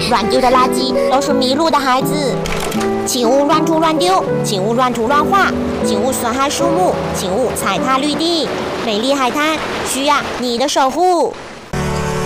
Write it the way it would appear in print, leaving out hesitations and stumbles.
乱丢的垃圾都是迷路的孩子。请勿乱吐乱丢，请勿乱涂乱画，请勿损害树木，请勿踩踏绿地。美丽海滩需要你的守护。